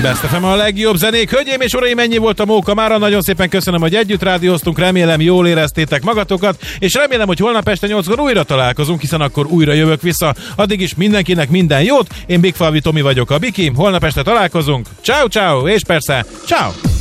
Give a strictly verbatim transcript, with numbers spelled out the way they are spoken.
Best ef em a legjobb zenék. Hölgyeim és uraim, ennyi volt a Móka mára. Nagyon szépen köszönöm, hogy együtt rádióztunk. Remélem, jól éreztétek magatokat, és remélem, hogy holnap este nyolckor újra találkozunk, hiszen akkor újra jövök vissza. Addig is mindenkinek minden jót. Én Big Falvi Tomi vagyok, a Biki. Holnap este találkozunk. Ciao, ciao, és persze, ciao.